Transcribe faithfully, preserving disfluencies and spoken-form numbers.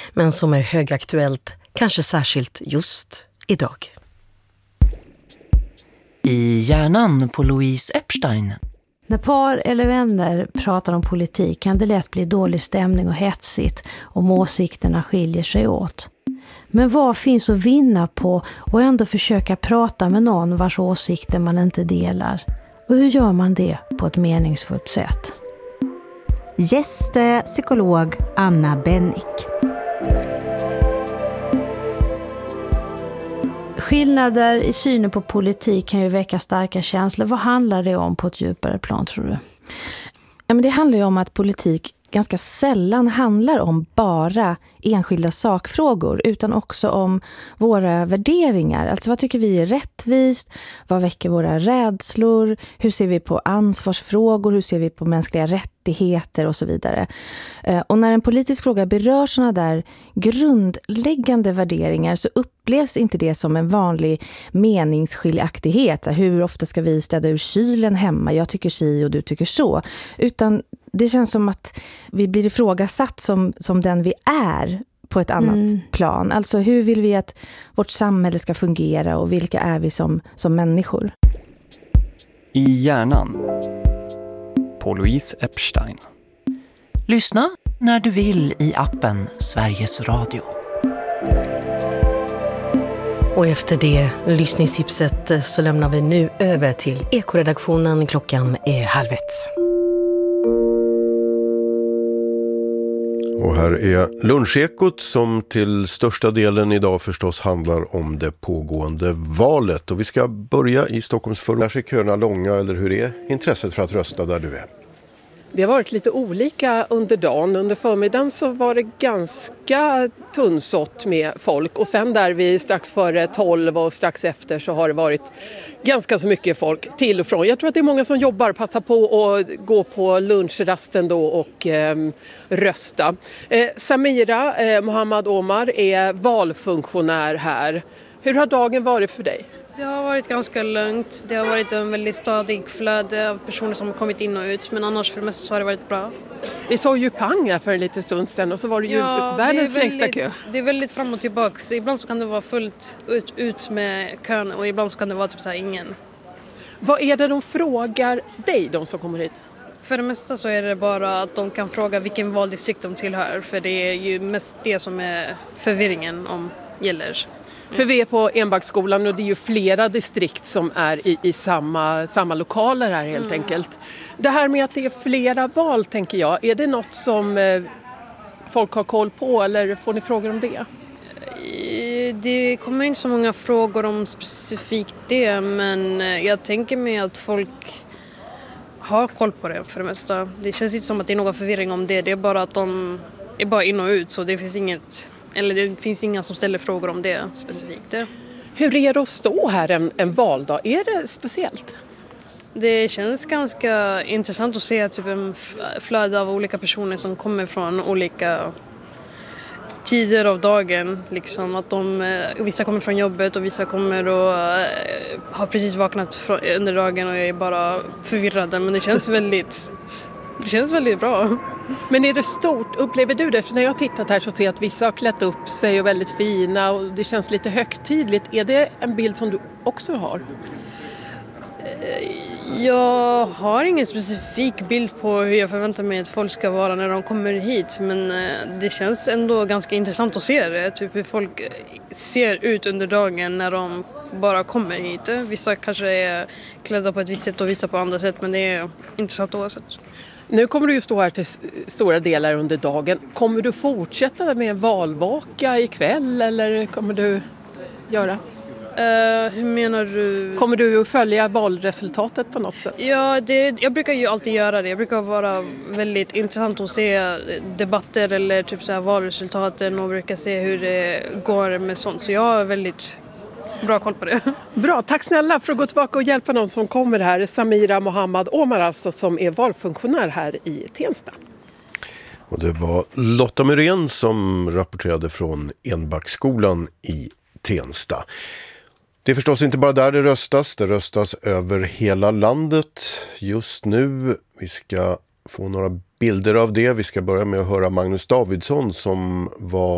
men som är högaktuellt, kanske särskilt just idag. I hjärnan på Louise Epstein. När par eller vänner pratar om politik kan det lätt bli dålig stämning och hetsigt om åsikterna skiljer sig åt. Men vad finns att vinna på och ändå försöka prata med någon vars åsikter man inte delar? Och hur gör man det på ett meningsfullt sätt? Gäst är psykolog Anna Bennick. Skillnader i synen på politik kan ju väcka starka känslor. Vad handlar det om på ett djupare plan, tror du? Ja, men det handlar ju om att politik ganska sällan handlar om bara enskilda sakfrågor utan också om våra värderingar. Alltså vad tycker vi är rättvist? Vad väcker våra rädslor? Hur ser vi på ansvarsfrågor? Hur ser vi på mänskliga rättigheter och så vidare? Och när en politisk fråga berör sådana där grundläggande värderingar så upplevs inte det som en vanlig meningsskiljaktighet. Hur ofta ska vi städa ur kylen hemma? Jag tycker si och du tycker så. Utan det känns som att vi blir ifrågasatt som, som den vi är på ett annat mm. plan. Alltså hur vill vi att vårt samhälle ska fungera och vilka är vi som, som människor? I hjärnan på Louise Epstein. Lyssna när du vill i appen Sveriges Radio. Och efter det lyssningstipset så lämnar vi nu över till Ekoredaktionen. Klockan är halv ett. Och här är lunchekot som till största delen idag förstås handlar om det pågående valet. Och vi ska börja i Stockholms förorter. Är köerna långa eller hur är intresset för att rösta där du är? Det har varit lite olika under dagen. Under förmiddagen så var det ganska tunnsått med folk. Och sen där vi strax före tolv och strax efter så har det varit ganska så mycket folk till och från. Jag tror att det är många som jobbar, passar på att gå på lunchrasten då och eh, rösta. Eh, Samira eh, Mohammad Omar är valfunktionär här. Hur har dagen varit för dig? Det har varit ganska lugnt. Det har varit en väldigt stadig flöde av personer som har kommit in och ut. Men annars för det mesta så har det varit bra. Vi såg ju Pang här för en liten stund sedan och så var det ju ja, världens det längsta kö. Det är väldigt fram och tillbaks. Ibland så kan det vara fullt ut, ut med kön och ibland så kan det vara typ så här ingen. Vad är det de frågar dig, de som kommer hit? För det mesta så är det bara att de kan fråga vilken valdistrikt de tillhör. För det är ju mest det som är förvirringen om gäller. För vi är på Enbacksskolan och det är ju flera distrikt som är i, i samma, samma lokaler här helt mm. enkelt. Det här med att det är flera val tänker jag, är det något som eh, folk har koll på eller får ni frågor om det? Det kommer inte så många frågor om specifikt det, men jag tänker mig att folk har koll på det för det mesta. Det känns inte som att det är någon förvirring om det, det är bara att de är bara in och ut så det finns inget... Eller det finns inga som ställer frågor om det specifikt. Hur är det att stå här en, en valdag? Är det speciellt? Det känns ganska intressant att se typ en flöde av olika personer som kommer från olika tider av dagen. Liksom att de, vissa kommer från jobbet och vissa kommer och har precis vaknat under dagen och är bara förvirrade. Men det känns väldigt... Det känns väldigt bra. Men är det stort? Upplever du det? För när jag har tittat här så ser jag att vissa har klätt upp sig och är väldigt fina och det känns lite högtidligt. Är det en bild som du också har? Jag har ingen specifik bild på hur jag förväntar mig att folk ska vara när de kommer hit. Men det känns ändå ganska intressant att se det. Typ hur folk ser ut under dagen när de bara kommer hit. Vissa kanske är klädda på ett visst sätt och vissa på andra sätt. Men det är intressant oavsett. Nu kommer du ju stå här till stora delar under dagen. Kommer du fortsätta med en valvaka ikväll eller kommer du göra? Uh, hur menar du? Kommer du att följa valresultatet på något sätt? Ja, det, jag brukar ju alltid göra det. Jag brukar vara väldigt intressant att se debatter eller typ så här valresultaten och brukar se hur det går med sånt. Så jag har väldigt bra koll på det. Bra, tack snälla för att gå tillbaka och hjälpa någon som kommer här. Samira Mohammad Omar alltså som är valfunktionär här i Tensta. Och det var Lotta Myrén som rapporterade från Enbacksskolan i Tensta. Det är förstås inte bara där det röstas, det röstas över hela landet just nu. Vi ska få några bilder av det. Vi ska börja med att höra Magnus Davidsson som var